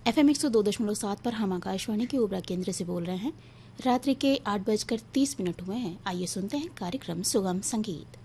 FM 102.7 पर हम आकाशवाणी के ओबरा केंद्र से बोल रहे हैं। रात्रि के 8:30 हुए हैं। आइए सुनते हैं कार्यक्रम सुगम संगीत।